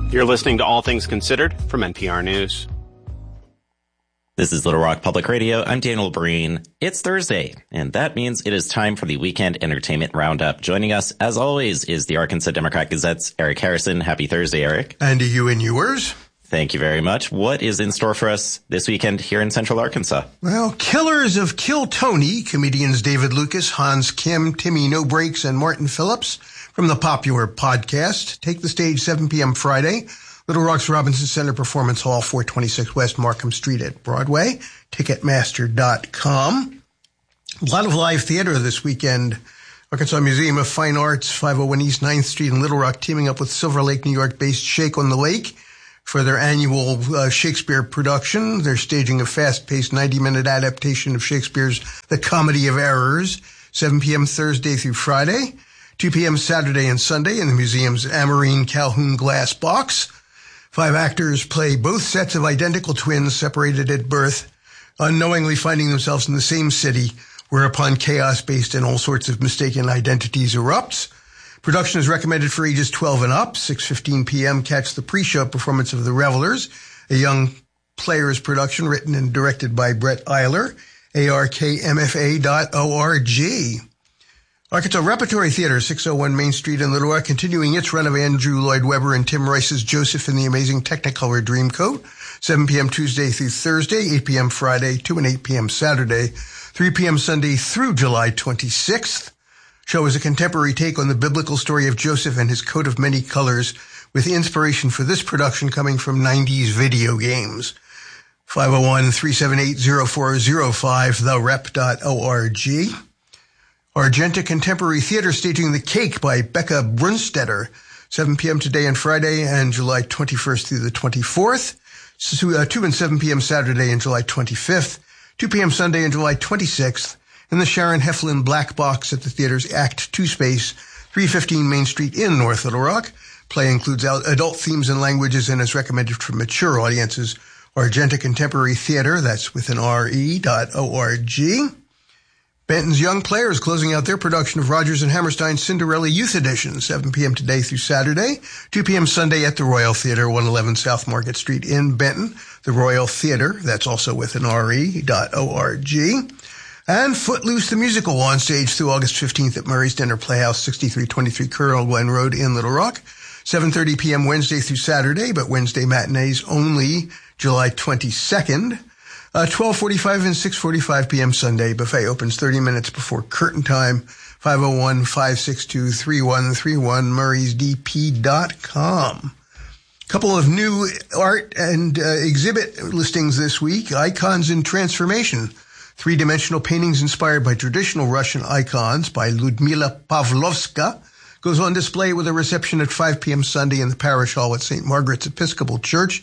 You're listening to All Things Considered from NPR News. This is Little Rock Public Radio. I'm Daniel Breen. It's Thursday, and that means it is time for the Weekend Entertainment Roundup. Joining us, as always, is the Arkansas Democrat-Gazette's Eric Harrison. Happy Thursday, Eric. And to you and yours. Thank you very much. What is in store for us this weekend here in Central Arkansas? Well, Killers of Kill Tony, comedians David Lucas, Hans Kim, Timmy No Breaks, and Martin Phillips from the popular podcast take the stage 7 p.m. Friday. Little Rock's Robinson Center Performance Hall, 426 West Markham Street at Broadway. Ticketmaster.com. A lot of live theater this weekend. Arkansas Museum of Fine Arts, 501 East 9th Street in Little Rock, teaming up with Silver Lake, New York-based Shake on the Lake for their annual Shakespeare production. They're staging a fast-paced 90-minute adaptation of Shakespeare's The Comedy of Errors, 7 p.m. Thursday through Friday, 2 p.m. Saturday and Sunday in the museum's Amarine Calhoun glass box. 5 actors play both sets of identical twins separated at birth, unknowingly finding themselves in the same city, whereupon chaos based in all sorts of mistaken identities erupts. Production is recommended for ages 12 and up. 6:15 p.m. catch the pre-show performance of The Revelers, a young players production written and directed by Brett Eiler, arkmfa.org. Arkansas Repertory Theater, 601 Main Street in Little Rock, continuing its run of Andrew Lloyd Webber and Tim Rice's Joseph and the Amazing Technicolor Dreamcoat, 7 p.m. Tuesday through Thursday, 8 p.m. Friday, 2 and 8 p.m. Saturday, 3 p.m. Sunday through July 26th. Show is a contemporary take on the biblical story of Joseph and his coat of many colors, with inspiration for this production coming from 90s video games. 501-378-0405, therep.org. Argenta Contemporary Theater staging The Cake by Becca Brunstetter, 7 p.m. today and Friday, and July 21st through the 24th. 2 and 7 p.m. Saturday and July 25th. 2 p.m. Sunday and July 26th. In the Sharon Heflin Black Box at the theater's Act 2 space, 315 Main Street in North Little Rock. Play includes adult themes and languages and is recommended for mature audiences. Argenta Contemporary Theater, that's with an re.org. Benton's Young Players closing out their production of Rodgers and Hammerstein's Cinderella Youth Edition, 7 p.m. today through Saturday, 2 p.m. Sunday at the Royal Theater, 111 South Market Street in Benton. The Royal Theater, that's also with an re.org. And Footloose the Musical on stage through August 15th at Murray's Dinner Playhouse, 6323 Colonel Glen Road in Little Rock, 7:30 p.m. Wednesday through Saturday, but Wednesday matinees only July 22nd. 12:45 and 6:45 p.m. Sunday. Buffet opens 30 minutes before curtain time. 501-562-3131, murraysdp.com. Couple of new art and exhibit listings this week. Icons in Transformation. 3-dimensional paintings inspired by traditional Russian icons by Ludmila Pavlovska goes on display with a reception at 5 p.m. Sunday in the Parish Hall at St. Margaret's Episcopal Church,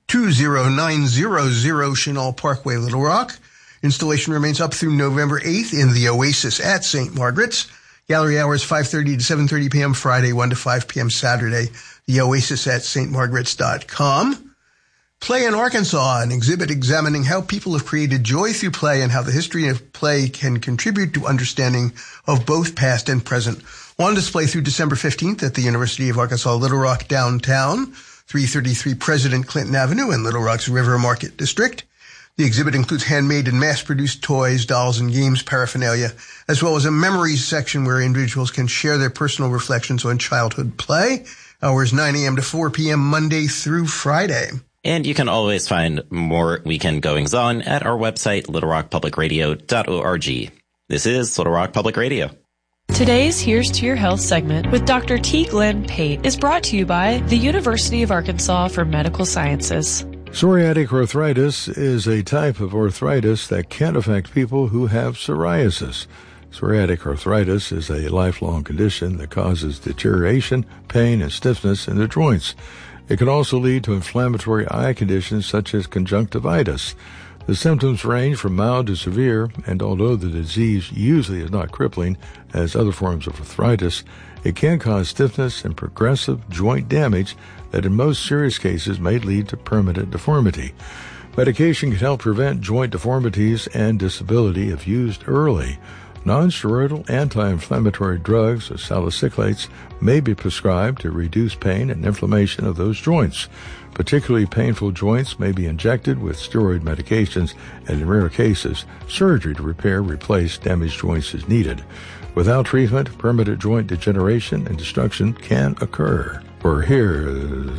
20900 Chenal Parkway, Little Rock. Installation remains up through November 8th in the Oasis at St. Margaret's. Gallery hours 5:30 to 7:30 p.m. Friday, 1 to 5 p.m. Saturday. The Oasis at stmargarets.com. Play in Arkansas, an exhibit examining how people have created joy through play and how the history of play can contribute to understanding of both past and present. On display through December 15th at the University of Arkansas Little Rock downtown, 333 President Clinton Avenue in Little Rock's River Market District. The exhibit includes handmade and mass-produced toys, dolls, and games paraphernalia, as well as a memories section where individuals can share their personal reflections on childhood play. Hours 9 a.m. to 4 p.m. Monday through Friday. And you can always find more weekend goings-on at our website, littlerockpublicradio.org. This is Little Rock Public Radio. Today's Here's to Your Health segment with Dr. T. Glenn Pate is brought to you by the University of Arkansas for Medical Sciences. Psoriatic arthritis is a type of arthritis that can affect people who have psoriasis. Psoriatic arthritis is a lifelong condition that causes deterioration, pain, and stiffness in the joints. It can also lead to inflammatory eye conditions such as conjunctivitis. The symptoms range from mild to severe, and although the disease usually is not crippling as other forms of arthritis, it can cause stiffness and progressive joint damage that in most serious cases may lead to permanent deformity. Medication can help prevent joint deformities and disability if used early. Non-steroidal anti-inflammatory drugs, as salicylates, may be prescribed to reduce pain and inflammation of those joints. Particularly painful joints may be injected with steroid medications, and in rare cases, surgery to replace damaged joints is needed. Without treatment, permanent joint degeneration and destruction can occur. For Here's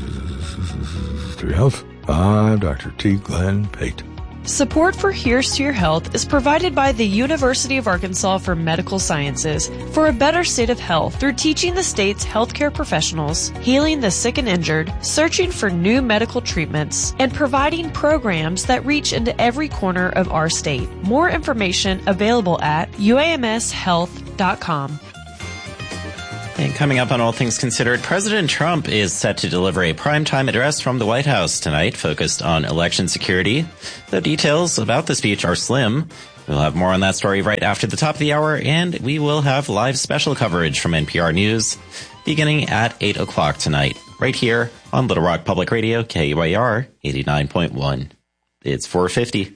to Your Health, I'm Dr. T. Glenn Pate. Support for Here's to Your Health is provided by the University of Arkansas for Medical Sciences for a better state of health through teaching the state's healthcare professionals, healing the sick and injured, searching for new medical treatments, and providing programs that reach into every corner of our state. More information available at uamshealth.com. And coming up on All Things Considered, President Trump is set to deliver a primetime address from the White House tonight focused on election security. The details about the speech are slim. We'll have more on that story right after the top of the hour, and we will have live special coverage from NPR News beginning at 8 o'clock tonight, right here on Little Rock Public Radio, KUAR 89.1. It's 4:50.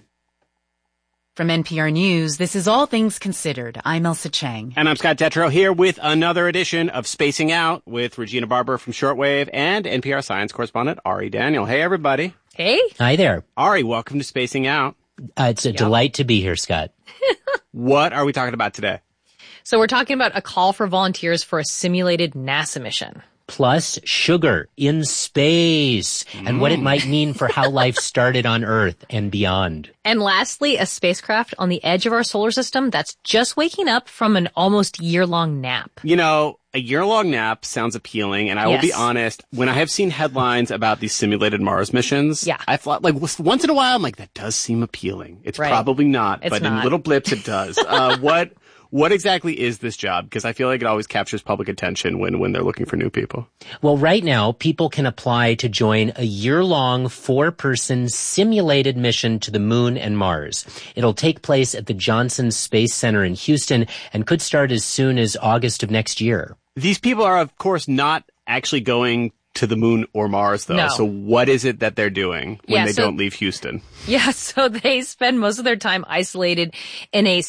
From NPR News, this is All Things Considered. I'm Elsa Chang. And I'm Scott Detrow here with another edition of Spacing Out with Regina Barber from Shortwave and NPR science correspondent Ari Daniel. Hey, everybody. Hey. Hi there. Ari, welcome to Spacing Out. It's a delight to be here, Scott. What are we talking about today? So we're talking about a call for volunteers for a simulated NASA mission. Plus sugar in space and what it might mean for how life started on Earth and beyond. And lastly, a spacecraft on the edge of our solar system that's just waking up from an almost year-long nap. You know, a year-long nap sounds appealing, and I will be honest, when I have seen headlines about these simulated Mars missions, I thought, like, once in a while, I'm like, that does seem appealing. It's probably not, but in little blips it does. What exactly is this job? Because I feel like it always captures public attention when they're looking for new people. Well, right now, people can apply to join a year-long 4-person simulated mission to the moon and Mars. It'll take place at the Johnson Space Center in Houston and could start as soon as August of next year. These people are, of course, not actually going to the moon or Mars, though. No. So what is it that they're doing when they don't leave Houston? Yeah, so they spend most of their time isolated in a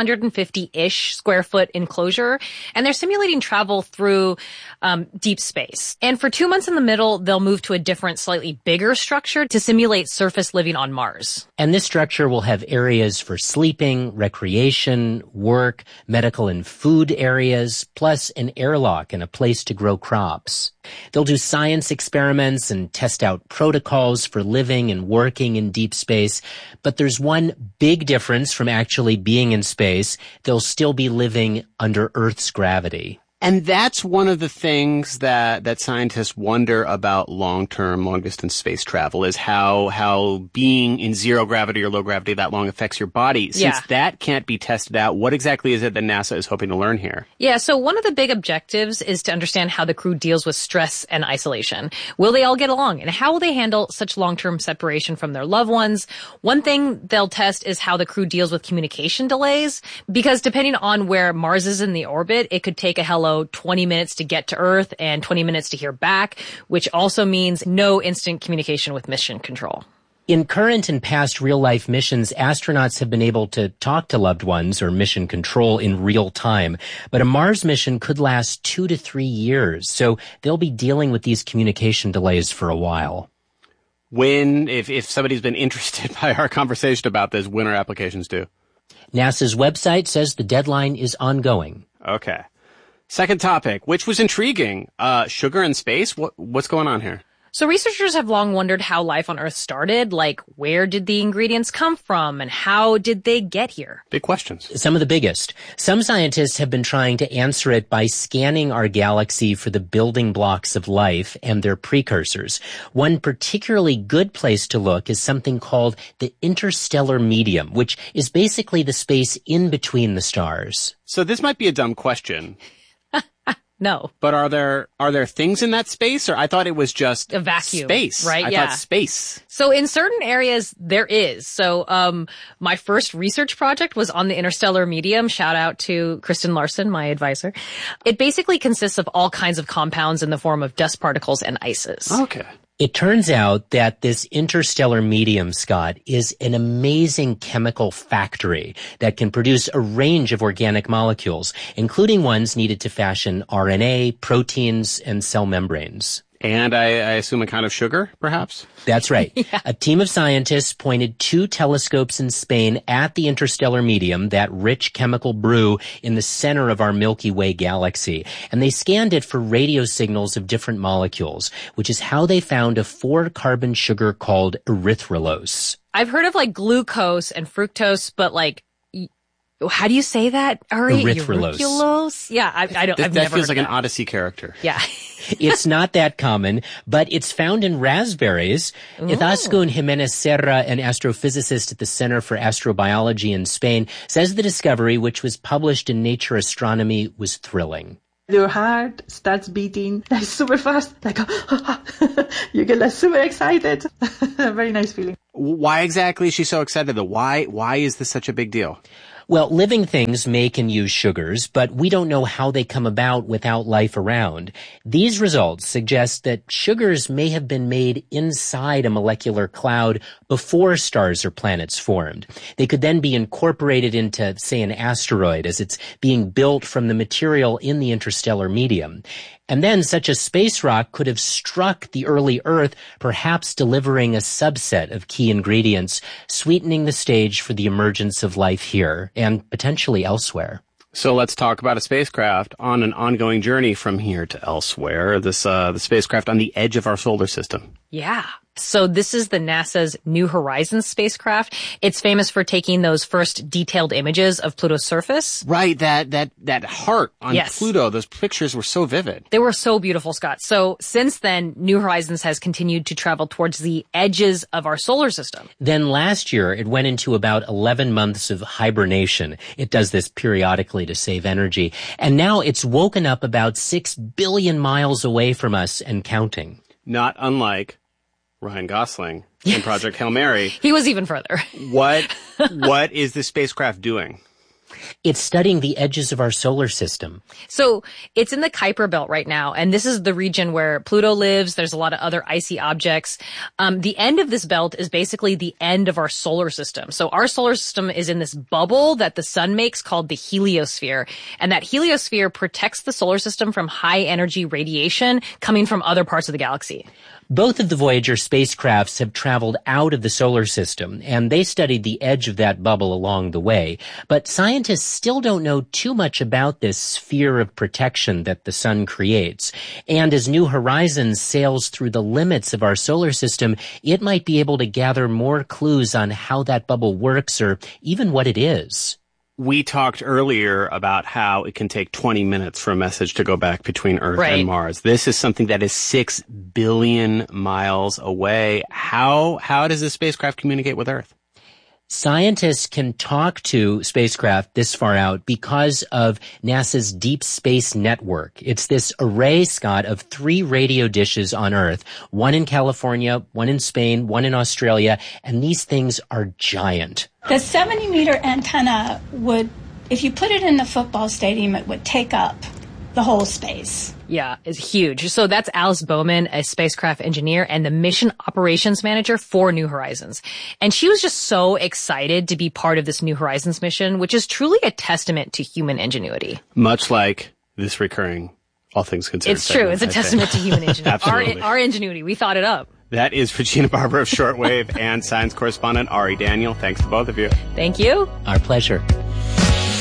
650-ish square foot enclosure, and they're simulating travel through deep space. And for 2 months in the middle, they'll move to a different, slightly bigger structure to simulate surface living on Mars. And this structure will have areas for sleeping, recreation, work, medical and food areas, plus an airlock and a place to grow crops. They'll do science experiments and test out protocols for living and working in deep space. But there's one big difference from actually being in space. They'll still be living under Earth's gravity. And that's one of the things that scientists wonder about long-term, long-distance space travel is how being in zero gravity or low gravity that long affects your body. Since that can't be tested out, what exactly is it that NASA is hoping to learn here? Yeah, so one of the big objectives is to understand how the crew deals with stress and isolation. Will they all get along? And how will they handle such long-term separation from their loved ones? One thing they'll test is how the crew deals with communication delays, because depending on where Mars is in the orbit, it could take a hello 20 minutes to get to Earth and 20 minutes to hear back, which also means no instant communication with mission control. In current and past real-life missions, astronauts have been able to talk to loved ones or mission control in real time. But a Mars mission could last 2 to 3 years, so they'll be dealing with these communication delays for a while. If somebody's been interested by our conversation about this, when are applications due? NASA's website says the deadline is ongoing. Okay. Second topic, which was intriguing. Sugar in space? What's going on here? So researchers have long wondered how life on Earth started, like where did the ingredients come from and how did they get here? Big questions. Some of the biggest. Some scientists have been trying to answer it by scanning our galaxy for the building blocks of life and their precursors. One particularly good place to look is something called the interstellar medium, which is basically the space in between the stars. So this might be a dumb question. No. But are there things in that space? Or I thought it was just a vacuum. Space. Right? I thought space. So in certain areas, there is. So, my first research project was on the interstellar medium. Shout out to Kristen Larson, my advisor. It basically consists of all kinds of compounds in the form of dust particles and ices. Okay. It turns out that this interstellar medium, Scott, is an amazing chemical factory that can produce a range of organic molecules, including ones needed to fashion RNA, proteins, and cell membranes. And I assume a kind of sugar, perhaps? That's right. Yeah. A team of scientists pointed 2 telescopes in Spain at the interstellar medium, that rich chemical brew in the center of our Milky Way galaxy. And they scanned it for radio signals of different molecules, which is how they found a 4-carbon sugar called erythrulose. I've heard of like glucose and fructose, but like, how do you say that, Ari? Erythrulose. Yeah, I don't. I've that never feels heard like that. an Odyssey character. Yeah. It's not that common, but it's found in raspberries. Ooh. Izaskun Jimenez Serra, an astrophysicist at the Center for Astrobiology in Spain, says the discovery, which was published in Nature Astronomy, was thrilling. Your heart starts beating like super fast, like you get like super excited. Very nice feeling. Why exactly is she so excited though? Why is this such a big deal? Well, living things make and use sugars, but we don't know how they come about without life around. These results suggest that sugars may have been made inside a molecular cloud before stars or planets formed. They could then be incorporated into, say, an asteroid as it's being built from the material in the interstellar medium. And then such a space rock could have struck the early Earth, perhaps delivering a subset of key ingredients, sweetening the stage for the emergence of life here and potentially elsewhere. So let's talk about a spacecraft on an ongoing journey from here to elsewhere. The spacecraft on the edge of our solar system. Yeah. So this is the NASA's New Horizons spacecraft. It's famous for taking those first detailed images of Pluto's surface. Right, that heart on Yes. Pluto, those pictures were so vivid. They were so beautiful, Scott. So since then, New Horizons has continued to travel towards the edges of our solar system. Then last year, it went into about 11 months of hibernation. It does this periodically to save energy. And now it's woken up about 6 billion miles away from us and counting. Not unlike Ryan Gosling in Project Hail Mary. He was even further. What is the spacecraft doing? It's studying the edges of our solar system. So it's in the Kuiper Belt right now, and this is the region where Pluto lives. There's a lot of other icy objects. The end of this belt is basically the end of our solar system. So our solar system is in this bubble that the sun makes called the heliosphere, and that heliosphere protects the solar system from high energy radiation coming from other parts of the galaxy. Both of the Voyager spacecrafts have traveled out of the solar system, and they studied the edge of that bubble along the way. But scientists still don't know too much about this sphere of protection that the sun creates. And as New Horizons sails through the limits of our solar system, it might be able to gather more clues on how that bubble works or even what it is. We talked earlier about how it can take 20 minutes for a message to go back between Earth and Mars. This is something that is 6 billion miles away. How does this spacecraft communicate with Earth? Scientists can talk to spacecraft this far out because of NASA's Deep Space Network. It's this array, Scott, of 3 radio dishes on Earth, one in California, one in Spain, one in Australia, and these things are giant. The 70-meter antenna would, if you put it in the football stadium, it would take up the whole space. Yeah, it's huge. So that's Alice Bowman, a spacecraft engineer and the mission operations manager for New Horizons. And she was just so excited to be part of this New Horizons mission, which is truly a testament to human ingenuity. Much like this recurring All Things Considered It's true. It's a testament to human ingenuity. Absolutely. Our ingenuity. We thought it up. That is Regina Barber of Shortwave and science correspondent Ari Daniel. Thanks to both of you. Thank you. Our pleasure.